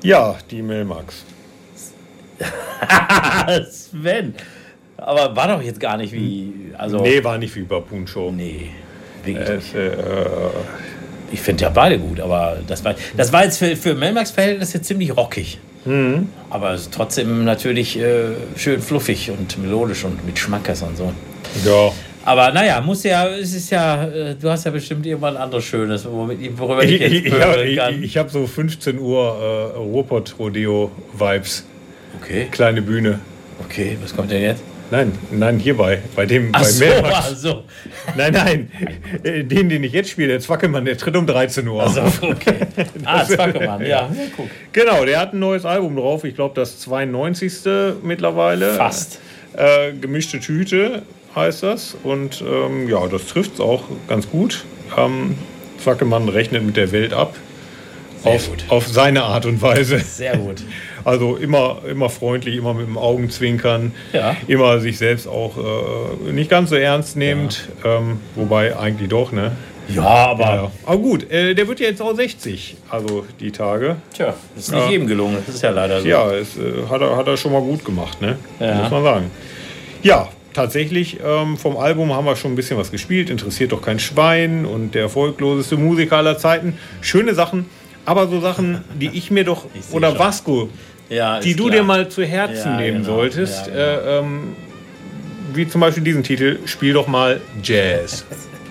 Ja, die Melmax. Sven. Aber war doch jetzt gar nicht wie. Also, Nee, war nicht wie Bapun Show. nee, wirklich nicht. Ich finde ja beide gut, aber das war jetzt für Melmax-Verhältnisse ziemlich rockig. Aber es ist trotzdem natürlich schön fluffig und melodisch und mit Schmackes und so. Ja. Aber naja, es ist ja, du hast ja bestimmt irgendwann anderes Schönes, worüber ich jetzt pöbeln kann. Ich habe so 15 Uhr Ruhrpott-Rodeo-Vibes. Okay, Kleine Bühne. okay, was kommt denn jetzt? Nein, hierbei. Bei Melmax. So. Nein. Den ich jetzt spiele, der Zwackelmann, der tritt um 13 Uhr. Also, okay. Zwackelmann, ja. Guck. Genau, der hat ein neues Album drauf. Ich glaube, das 92. mittlerweile. Fast. Gemischte Tüte heißt das. Und ja, das trifft es auch ganz gut. Zwackelmann rechnet mit der Welt ab. Auf seine Art und Weise. Sehr gut. Also immer freundlich, immer mit dem Augenzwinkern, Ja. immer sich selbst auch nicht ganz so ernst nehmend, wobei eigentlich doch, ne? Ja, aber Ja. Aber gut, der wird ja jetzt auch 60, also die Tage. tja, das ist nicht jedem gelungen. Das ist ja leider so. Ja, hat er schon mal gut gemacht, ne? Ja. Muss man sagen. Ja, tatsächlich, vom Album haben wir schon ein bisschen was gespielt. Interessiert doch kein Schwein und der erfolgloseste Musiker aller Zeiten. Schöne Sachen, aber so Sachen, die ich mir doch, Ich seh oder schon. Vasco, Ja, die ist du klar. dir mal zu Herzen Ja, nehmen genau. solltest. Ja, Wie zum Beispiel diesen Titel, Spiel doch mal Jazz.